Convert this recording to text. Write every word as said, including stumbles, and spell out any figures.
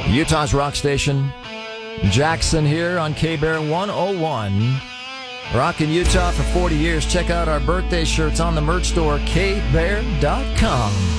Utah's rock station. Jackson here on K-Bear one oh one. Rockin' Utah for forty years. Check out our birthday shirts on the merch store, K bear dot com.